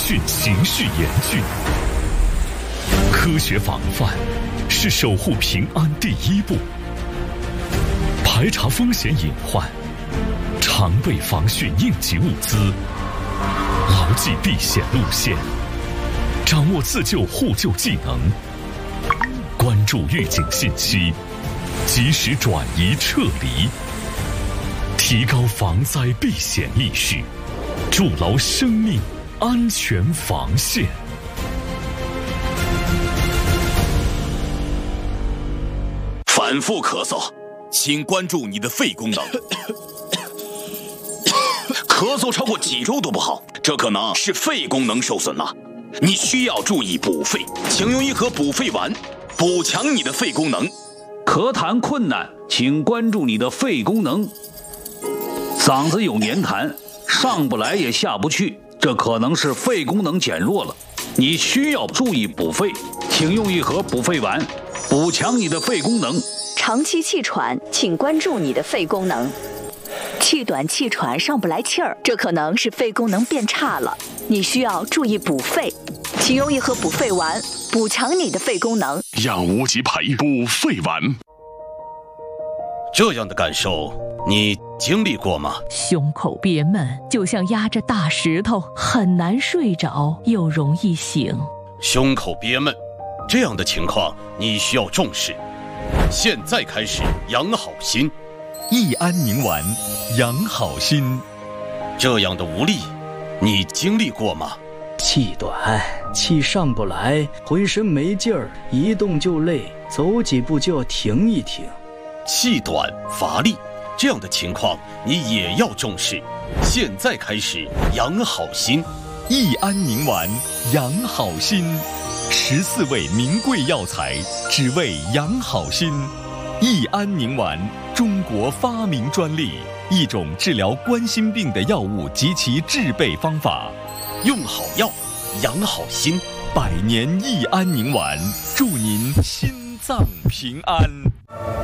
迅形势严峻，科学防范是守护平安第一步。排查风险隐患，常备防汛应急物资，牢记避险路线，掌握自救互救技能，关注预警信息，及时转移撤离，提高防灾避险意识，筑牢生命安全防线。 反复咳嗽，请关注你的肺功能。咳嗽超过几周都不好，这可能是肺功能受损了。你需要注意补肺，请用一盒补肺丸，补强你的肺功能。 咳痰困难，请关注你的肺功能。嗓子有黏痰，上不来也下不去，这可能是肺功能减弱了。你需要注意补肺，请用一盒补肺丸，补强你的肺功能。 长期气喘，请关注你的肺功能。气短气喘上不来气儿，这可能是肺功能变差了，你需要注意补肺，请用一盒补肺丸，补强你的肺功能。 养无极培补肺丸。 这样的感受你经历过吗？ 胸口憋闷，就像压着大石头，很难睡着，又容易醒。 胸口憋闷，这样的情况你需要重视。现在开始养好心， 益安宁丸，养好心。 这样的无力，你经历过吗？ 气短，气上不来，浑身没劲儿，一动就累，走几步就要停一停。 气短乏力，这样的情况你也要重视。现在开始养好心， 益安宁丸，养好心。14味名贵药材，只为养好心。益安宁丸，中国发明专利，一种治疗冠心病的药物及其制备方法。 用好药，养好心。 100年益安宁丸，祝您心脏平安。